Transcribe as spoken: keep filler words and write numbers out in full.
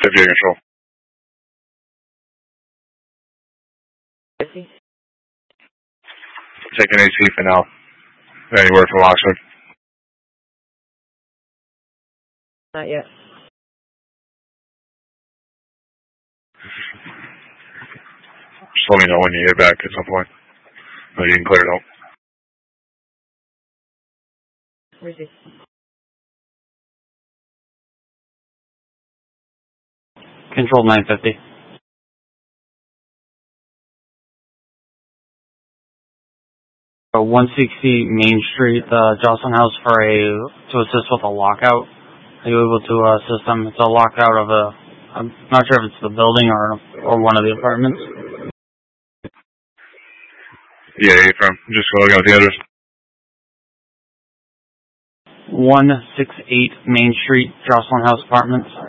fifty control. fifty? Taking A C for now. Anywhere from Oxford. Not yet. Just let me know when you get back at some point. Or you can clear it out. Receive. Control nine fifty. Uh, one sixty Main Street, uh, Jocelyn House for a, to assist with a lockout. Are you able to uh, assist them? It's a lockout of a, I'm not sure if it's the building or, or one of the apartments. Yeah, you from? Just go out the others. one sixty-eight Main Street, Jocelyn House Apartments.